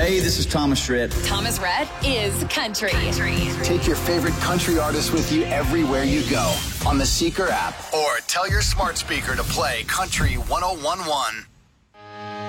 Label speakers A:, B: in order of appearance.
A: Hey, this is Thomas Rhett.
B: Thomas Rhett is country.
C: Take your favorite country artist with you everywhere you go on the Seeker app, or tell your smart speaker to play Country 101.1.